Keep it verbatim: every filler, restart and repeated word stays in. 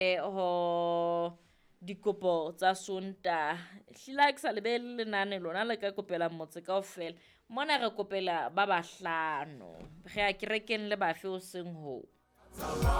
ho dikopo tsa sonta hlila ke sa lebelle lenane lona le ka kopela motse kaofela mona re kopela ba bahlano re a kerekeng le bafe o seng ho